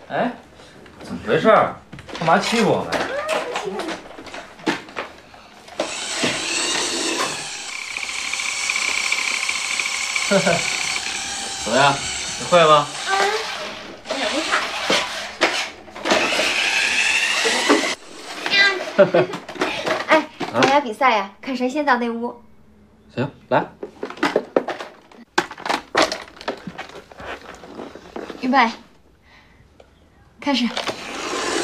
哎，怎么回事？干嘛欺负我们？呵呵，怎么样？你会吗？ 也不差。哎，参加比赛呀，看谁先到那屋。 行，来。 预备，开始。